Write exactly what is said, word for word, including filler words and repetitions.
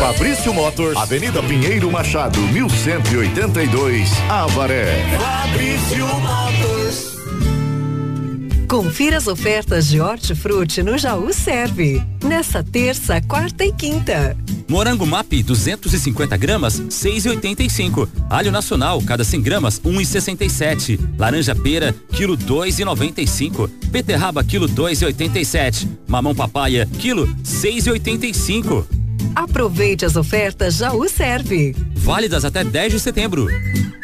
Fabrício Motors, Avenida Pinheiro Machado, mil cento e oitenta e dois, Avaré. Fabrício Motors. Confira as ofertas de Hortifruti no Jaú Serve. Nessa terça, quarta e quinta. Morango Map duzentos e cinquenta gramas, seis e oitenta e cinco. Alho nacional, cada cem gramas, um e sessenta e sete. Laranja pera, quilo dois e noventa e cinco. Beterraba, quilo dois e oitenta e sete. Mamão papaya, quilo seis e oitenta e cinco. Aproveite as ofertas Jaú Serve. Válidas até dez de setembro.